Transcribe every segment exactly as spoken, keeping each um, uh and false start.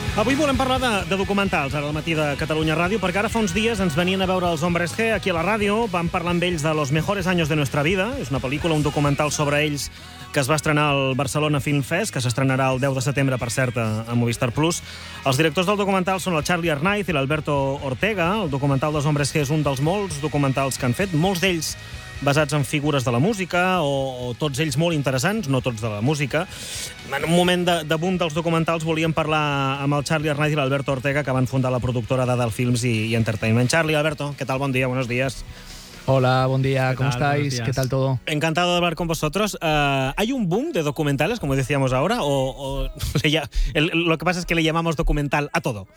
Avui volem parlar de, de documentals ara al matí de Catalunya Ràdio, perquè ara fa uns dies ens venien a veure els Hombres G aquí a la ràdio. Vam parlar amb ells de Los mejores años de nuestra vida. És una pel·lícula, un documental sobre ells que es va estrenar al Barcelona Film Fest, que s'estrenarà el deu de setembre, per cert, a Movistar Plus. Els directors del documental són el Charlie Arnaiz i l'Alberto Ortega. El documental dels Hombres G és un dels molts documentals que han fet, molts d'ells basats en figures de la música, o, o tots ells molt interessants, no tots de la música. En un moment de, de boom dels documentals volíem parlar amb el Charlie Arnaiz i l'Alberto Ortega, que van fundar la productora Dadal Films i, i Entertainment. Charlie, Alberto, ¿qué tal? Buen día, buenos días. Hola, buen día, ¿cómo estáis? ¿Qué tal todo? Encantado de hablar con vosotros. Uh, ¿Hay un boom de documentales, como decíamos ahora, o, o le, el, lo que pasa es que le llamamos documental a todo?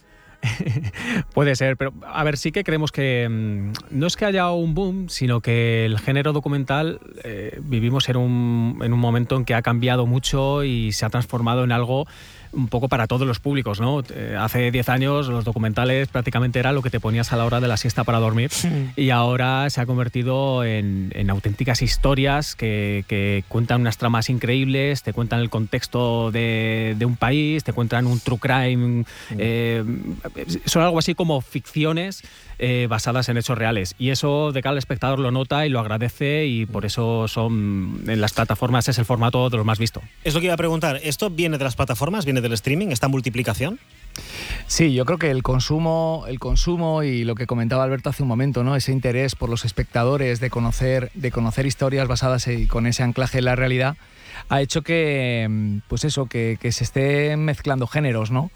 Puede ser, pero a ver, sí que creemos que mmm, no es que haya un boom, sino que el género documental eh, vivimos en un, en un momento en que ha cambiado mucho y se ha transformado en algo un poco para todos los públicos, ¿no? Eh, hace diez años los documentales prácticamente era lo que te ponías a la hora de la siesta para dormir, sí. Y ahora se ha convertido en, en auténticas historias que, que cuentan unas tramas increíbles, te cuentan el contexto de, de un país, te cuentan un true crime, sí. eh, son algo así como ficciones eh, basadas en hechos reales, y eso de cara al espectador lo nota y lo agradece, y por eso son en las plataformas es el formato de los más visto. Es lo que iba a preguntar, ¿esto viene de las plataformas, viene del streaming, esta multiplicación? Sí, yo creo que el consumo, el consumo y lo que comentaba Alberto hace un momento, ¿no? Ese interés por los espectadores de conocer, de conocer historias basadas y con ese anclaje en la realidad, ha hecho que, pues eso, que, que se estén mezclando géneros, ¿no?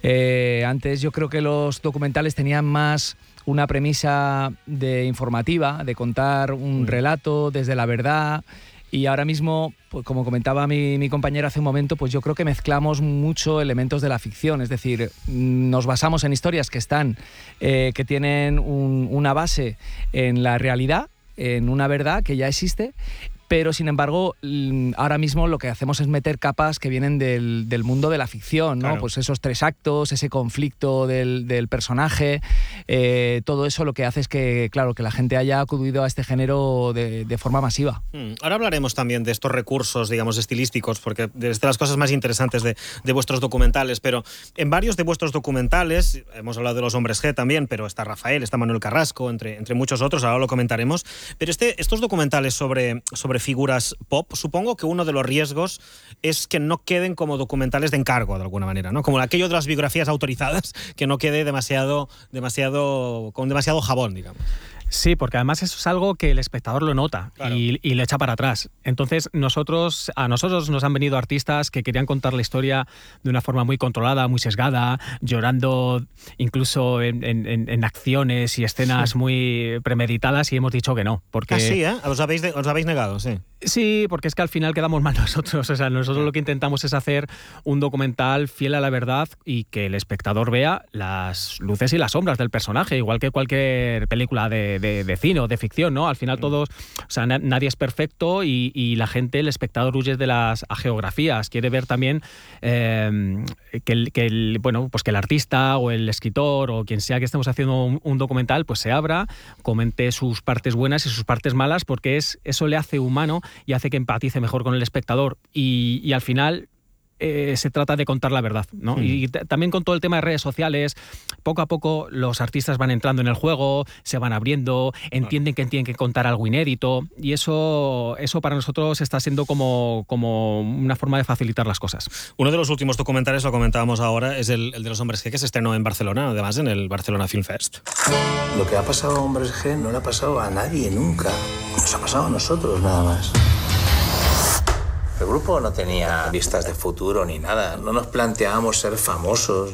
Eh, antes yo creo que los documentales tenían más una premisa de informativa, de contar un relato desde la verdad. Y ahora mismo, pues como comentaba mi, mi compañera hace un momento, pues yo creo que mezclamos mucho elementos de la ficción. Es decir, nos basamos en historias que están, eh, que tienen un, una base en la realidad, en una verdad que ya existe, pero sin embargo ahora mismo lo que hacemos es meter capas que vienen del, del mundo de la ficción, ¿no? Claro. Pues esos tres actos, ese conflicto del, del personaje, eh, todo eso lo que hace es que, claro, que la gente haya acudido a este género de, de forma masiva. Mm. Ahora hablaremos también de estos recursos, digamos, estilísticos, porque es de las cosas más interesantes de, de vuestros documentales, pero en varios de vuestros documentales, hemos hablado de Los Hombres G también, pero está Rafael, está Manuel Carrasco, entre, entre muchos otros, ahora lo comentaremos, pero este, estos documentales sobre, sobre figuras pop, supongo que uno de los riesgos es que no queden como documentales de encargo de alguna manera, ¿no? Como aquello de las biografías autorizadas, que no quede demasiado, demasiado, con demasiado jabón, digamos. Sí, porque además eso es algo que el espectador lo nota, claro. y, y le echa para atrás. Entonces nosotros, a nosotros nos han venido artistas que querían contar la historia de una forma muy controlada, muy sesgada, llorando incluso en, en, en acciones y escenas sí. muy premeditadas, y hemos dicho que no. Porque... Ah, sí, ¿eh? Os habéis, os habéis negado, sí. Sí, porque es que al final quedamos mal nosotros. O sea, nosotros lo que intentamos es hacer un documental fiel a la verdad y que el espectador vea las luces y las sombras del personaje, igual que cualquier película de, de, de cine o de ficción, ¿no? Al final todos, o sea, na- nadie es perfecto, y, y la gente, el espectador, huye de las geografías. Quiere ver también eh, que, el, que, el, bueno, pues que el artista o el escritor o quien sea que estemos haciendo un, un documental, pues se abra, comente sus partes buenas y sus partes malas, porque es, eso le hace humano y hace que empatice mejor con el espectador, y, y al final eh, se trata de contar la verdad, ¿no? Mm. Y t- también con todo el tema de redes sociales, poco a poco los artistas van entrando en el juego, se van abriendo, entienden que tienen que contar algo inédito, y eso, eso para nosotros está siendo como, como una forma de facilitar las cosas. Uno de los últimos documentales, lo comentábamos ahora, es el, el de Los Hombres G, que se estrenó en Barcelona, además en el Barcelona Film Fest. Lo que ha pasado a Hombres G no le ha pasado a nadie nunca. Nos ha pasado a nosotros nada más. El grupo no tenía vistas de futuro ni nada. No nos planteábamos ser famosos.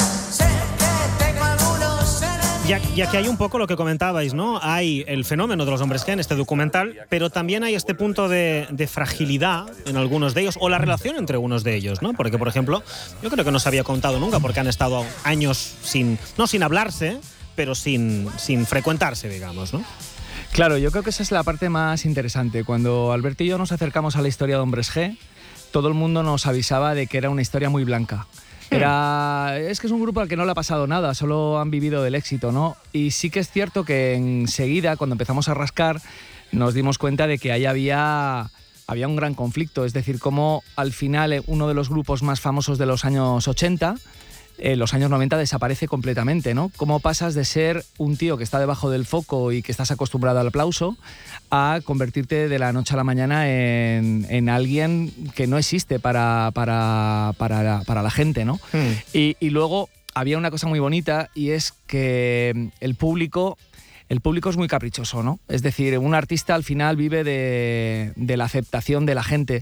Ya, ya que hay un poco lo que comentabais, ¿no? Hay el fenómeno de Los Hombres G en este documental, pero también hay este punto de, de fragilidad en algunos de ellos, o la relación entre unos de ellos, ¿no? Porque, por ejemplo, yo creo que no se había contado nunca, porque han estado años sin, no sin hablarse, pero sin, sin frecuentarse, digamos, ¿no? Claro, yo creo que esa es la parte más interesante. Cuando Alberto y yo nos acercamos a la historia de Hombres G, todo el mundo nos avisaba de que era una historia muy blanca. Era, es que es un grupo al que no le ha pasado nada, solo han vivido del éxito, ¿no? Y sí que es cierto que enseguida, cuando empezamos a rascar, nos dimos cuenta de que ahí había, había un gran conflicto. Es decir, cómo al final uno de los grupos más famosos de los años ochenta en los años noventa desaparece completamente, ¿no? Cómo pasas de ser un tío que está debajo del foco y que estás acostumbrado al aplauso a convertirte de la noche a la mañana en, en alguien que no existe para, para, para, la, para la gente, ¿no? Mm. Y, y luego había una cosa muy bonita, y es que el público... El público es muy caprichoso, ¿no? Es decir, un artista al final vive de, de la aceptación de la gente,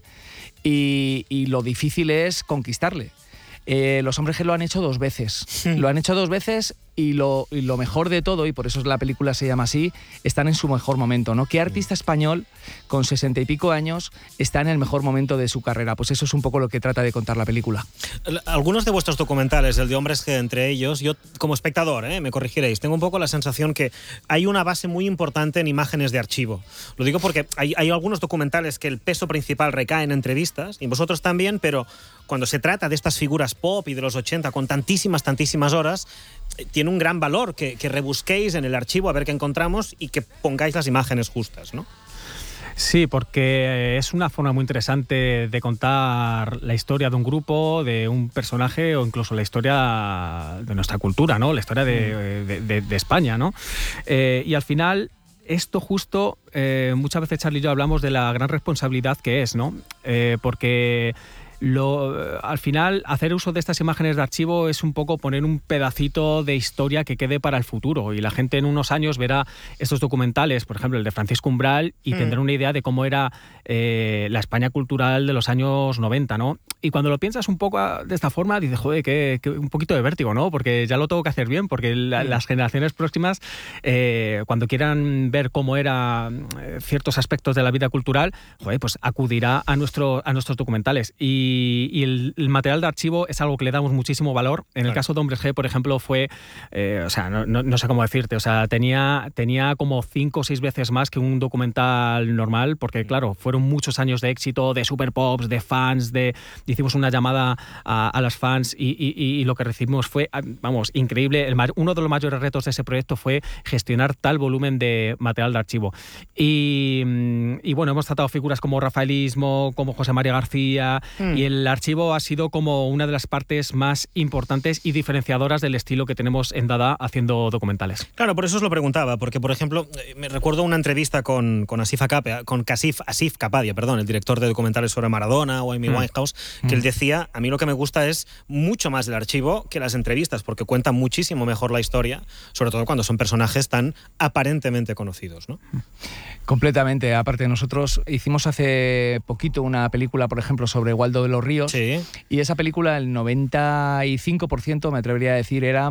y, y lo difícil es conquistarle. Eh, los Hombres G lo han hecho dos veces. Sí. Lo han hecho dos veces y lo, y lo mejor de todo, y por eso la película se llama así, están en su mejor momento, ¿no? ¿Qué artista español con sesenta y pico años está en el mejor momento de su carrera? Pues eso es un poco lo que trata de contar la película. Algunos de vuestros documentales, el de Hombres G entre ellos, yo como espectador, ¿eh? me corregiréis, tengo un poco la sensación que hay una base muy importante en imágenes de archivo. Lo digo porque hay, hay algunos documentales que el peso principal recae en entrevistas, y vosotros también, pero cuando se trata de estas figuras pop y de los ochenta con tantísimas, tantísimas horas, tiene un gran valor que, que rebusquéis en el archivo a ver qué encontramos y que pongáis las imágenes justas, ¿no? Sí, porque es una forma muy interesante de contar la historia de un grupo, de un personaje, o incluso la historia de nuestra cultura, ¿no? La historia de, de, de, de España, ¿no? Eh, y al final, esto justo, eh, muchas veces Charlie y yo hablamos de la gran responsabilidad que es, ¿no? Eh, porque... Lo, al final, hacer uso de estas imágenes de archivo es un poco poner un pedacito de historia que quede para el futuro, y la gente en unos años verá estos documentales, por ejemplo el de Francisco Umbral, y mm. tendrá una idea de cómo era eh, la España cultural de los años noventa, ¿no? Y cuando lo piensas un poco de esta forma, dices, joder, que, que un poquito de vértigo, ¿no? Porque ya lo tengo que hacer bien, porque la, mm. las generaciones próximas, eh, cuando quieran ver cómo eran eh, ciertos aspectos de la vida cultural, joder, pues acudirá a, nuestro, a nuestros documentales. Y Y, y el, el material de archivo es algo que le damos muchísimo valor. En el claro. caso de Hombres G, por ejemplo, fue, eh, o sea, no, no, no sé cómo decirte, o sea, tenía, tenía como cinco o seis veces más que un documental normal, porque claro, fueron muchos años de éxito, de super pops, de fans, de hicimos una llamada a, a las fans y, y, y lo que recibimos fue, vamos, increíble. El, uno de los mayores retos de ese proyecto fue gestionar tal volumen de material de archivo. Y, y bueno, hemos tratado figuras como Rafaelismo, como José María García, mm. y el archivo ha sido como una de las partes más importantes y diferenciadoras del estilo que tenemos en Dada haciendo documentales. Claro, por eso os lo preguntaba, porque por ejemplo, me recuerdo una entrevista con, con Asif Akadia, con Asif, Asif Kapadia, perdón, el director de documentales sobre Maradona o Amy mm. Winehouse, que mm. él decía, a mí lo que me gusta es mucho más el archivo que las entrevistas, porque cuenta muchísimo mejor la historia, sobre todo cuando son personajes tan aparentemente conocidos, ¿no? Completamente. Aparte, nosotros hicimos hace poquito una película, por ejemplo, sobre Waldo de los Ríos, sí. y esa película, el noventa y cinco por ciento, me atrevería a decir, era